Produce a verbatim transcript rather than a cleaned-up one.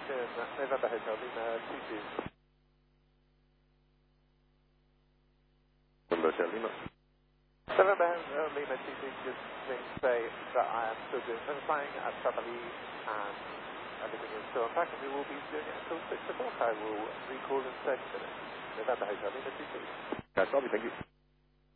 Houston, November Hotel Lima two two. November Hotel Lima. November Hotel Lima two two, just to say that I am still doing some flying at Sabali and everything is still on track, and we will be doing it until six o'clock. I will recall in thirty minutes. November Hotel Lima two two. That's all, thank you.